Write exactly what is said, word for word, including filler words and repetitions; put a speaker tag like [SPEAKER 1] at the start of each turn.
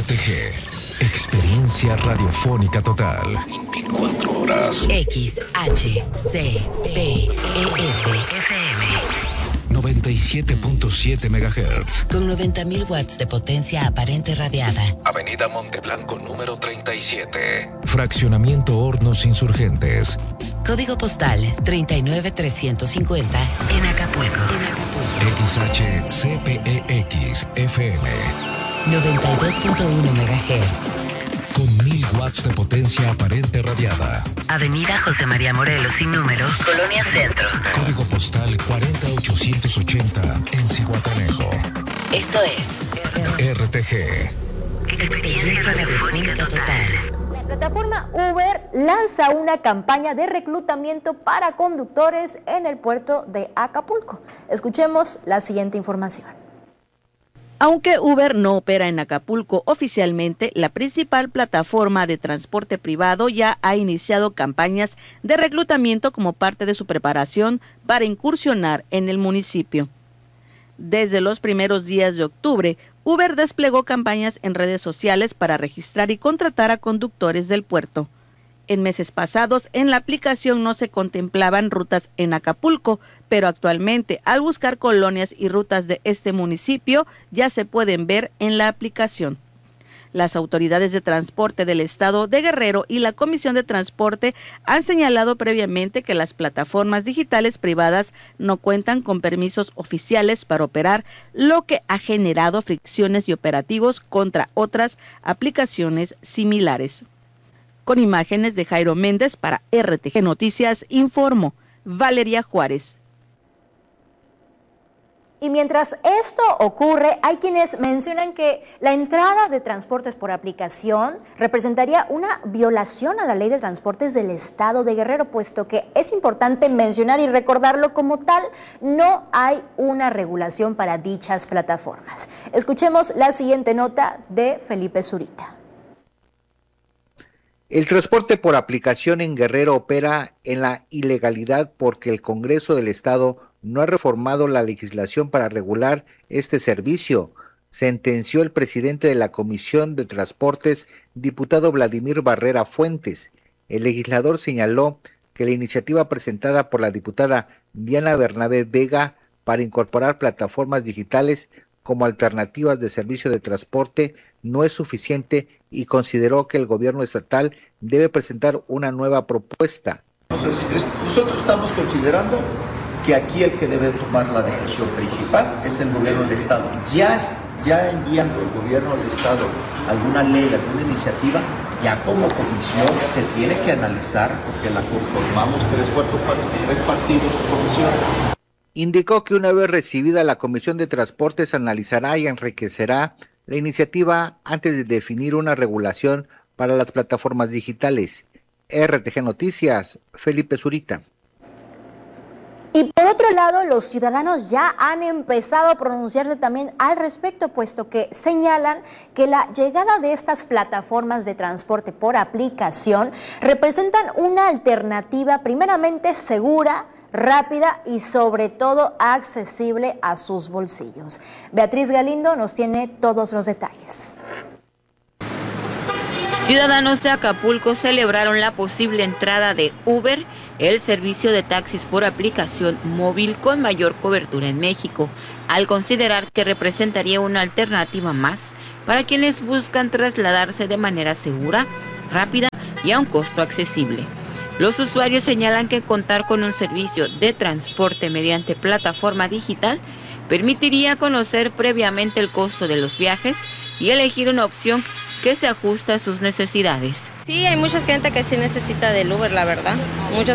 [SPEAKER 1] T G, experiencia radiofónica total. veinticuatro horas.
[SPEAKER 2] X H C P E S F M.
[SPEAKER 1] noventa y siete punto siete megahertz.
[SPEAKER 2] Con noventa mil watts de potencia aparente radiada.
[SPEAKER 1] Avenida Monteblanco número treinta y siete. Fraccionamiento Hornos Insurgentes.
[SPEAKER 2] Código postal treinta y nueve trescientos cincuenta en Acapulco. En Acapulco.
[SPEAKER 1] X H C P E X F M.
[SPEAKER 2] noventa y dos punto uno megahertz.
[SPEAKER 1] Con mil watts de potencia aparente radiada.
[SPEAKER 2] Avenida José María Morelos sin número, Colonia Centro.
[SPEAKER 1] Código postal cuarenta ochocientos ochenta en Zihuatanejo.
[SPEAKER 2] Esto es
[SPEAKER 1] R T G.
[SPEAKER 2] Experiencia radiofónica total.
[SPEAKER 3] La plataforma Uber lanza una campaña de reclutamiento para conductores en el puerto de Acapulco. Escuchemos la siguiente información.
[SPEAKER 4] Aunque Uber no opera en Acapulco oficialmente, la principal plataforma de transporte privado ya ha iniciado campañas de reclutamiento como parte de su preparación para incursionar en el municipio. Desde los primeros días de octubre, Uber desplegó campañas en redes sociales para registrar y contratar a conductores del puerto. En meses pasados, en la aplicación no se contemplaban rutas en Acapulco, pero actualmente, al buscar colonias y rutas de este municipio, ya se pueden ver en la aplicación. Las autoridades de transporte del estado de Guerrero y la Comisión de Transporte han señalado previamente que las plataformas digitales privadas no cuentan con permisos oficiales para operar, lo que ha generado fricciones y operativos contra otras aplicaciones similares. Con imágenes de Jairo Méndez para R T G Noticias, informó Valeria Juárez.
[SPEAKER 3] Y mientras esto ocurre, hay quienes mencionan que la entrada de transportes por aplicación representaría una violación a la ley de transportes del estado de Guerrero, puesto que es importante mencionar y recordarlo como tal, no hay una regulación para dichas plataformas. Escuchemos la siguiente nota de Felipe Zurita.
[SPEAKER 5] El transporte por aplicación en Guerrero opera en la ilegalidad porque el Congreso del Estado no ha reformado la legislación para regular este servicio, sentenció el presidente de la Comisión de Transportes, diputado Vladimir Barrera Fuentes. El legislador señaló que la iniciativa presentada por la diputada Diana Bernabé Vega para incorporar plataformas digitales como alternativas de servicio de transporte no es suficiente y consideró que el gobierno estatal debe presentar una nueva propuesta.
[SPEAKER 6] Entonces, nosotros estamos considerando que aquí el que debe tomar la decisión principal es el gobierno del estado. Ya, ya enviando el gobierno del estado alguna ley, alguna iniciativa, ya como comisión se tiene que analizar, porque la conformamos tres, cuatro, tres partidos de comisión.
[SPEAKER 5] Indicó que una vez recibida la Comisión de Transportes analizará y enriquecerá la iniciativa antes de definir una regulación para las plataformas digitales. R T G Noticias, Felipe Zurita.
[SPEAKER 3] Y por otro lado, los ciudadanos ya han empezado a pronunciarse también al respecto, puesto que señalan que la llegada de estas plataformas de transporte por aplicación representan una alternativa primeramente segura, rápida y sobre todo accesible a sus bolsillos. Beatriz Galindo nos tiene todos los detalles.
[SPEAKER 7] Ciudadanos de Acapulco celebraron la posible entrada de Uber, el servicio de taxis por aplicación móvil con mayor cobertura en México, al considerar que representaría una alternativa más para quienes buscan trasladarse de manera segura, rápida y a un costo accesible. Los usuarios señalan que contar con un servicio de transporte mediante plataforma digital permitiría conocer previamente el costo de los viajes y elegir una opción que se ajusta a sus necesidades.
[SPEAKER 8] Sí, hay mucha gente que sí necesita del Uber, la verdad. Muchas